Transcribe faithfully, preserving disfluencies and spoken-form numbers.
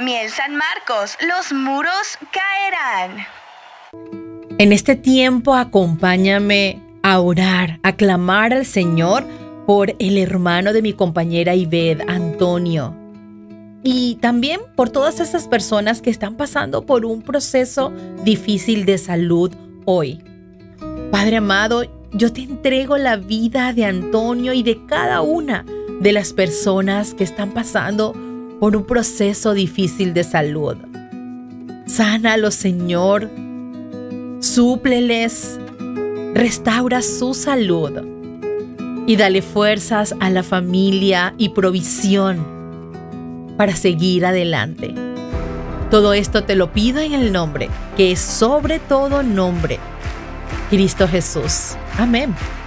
Miel San Marcos, los muros caerán. En este tiempo acompáñame a orar, a clamar al Señor por el hermano de mi compañera Ivette, Antonio. Y también por todas esas personas que están pasando por un proceso difícil de salud hoy. Padre amado, yo te entrego la vida de Antonio y de cada una de las personas que están pasando por un proceso difícil de salud. Sánalos, Señor. Súpleles. Restaura su salud. Y dale fuerzas a la familia y provisión para seguir adelante. Todo esto te lo pido en el nombre, que es sobre todo nombre, Cristo Jesús. Amén.